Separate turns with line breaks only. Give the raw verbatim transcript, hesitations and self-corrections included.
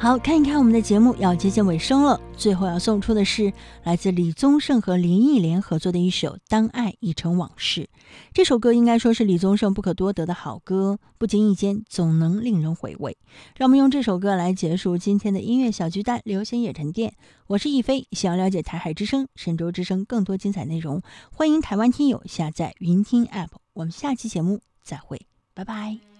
好，看一看我们的节目要接近尾声了，最后要送出的是来自李宗盛和林忆莲合作的一首《当爱已成往事》。这首歌应该说是李宗盛不可多得的好歌，不经意间总能令人回味。让我们用这首歌来结束今天的音乐小巨蛋流行夜沉淀。我是亦菲，想要了解台海之声、神州之声更多精彩内容，欢迎台湾听友下载云听 App。我们下期节目再会，拜拜。